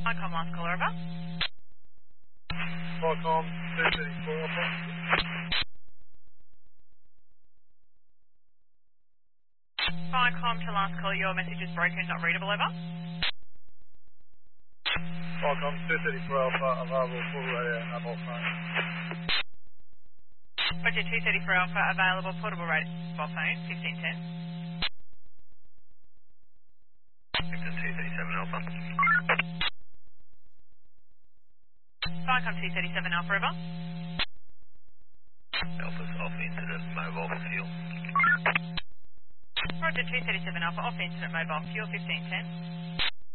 Icon last caller over. Qualcomm 234 Alpha. Icon to last caller, your message is broken, not readable over. Qualcomm 234 Alpha, available full radio, mobile phone. Roger, 234 Alpha, available portable radio, mobile phone, 1510. Victor 237 Alpha. Icon 237 Alpha over. Alpha's off incident, mobile fuel. Roger, 237 Alpha, off incident mobile fuel, 1510.